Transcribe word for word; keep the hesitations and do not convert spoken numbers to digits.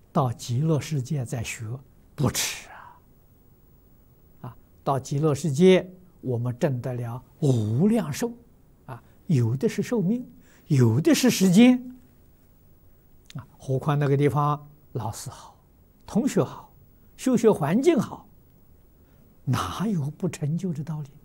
到极乐世界再学不迟啊！啊，到极乐世界，我们证得了无量寿啊，有的是寿命，有的是时间啊。何况那个地方老师好，同学好，修学环境好，哪有不成就的道理？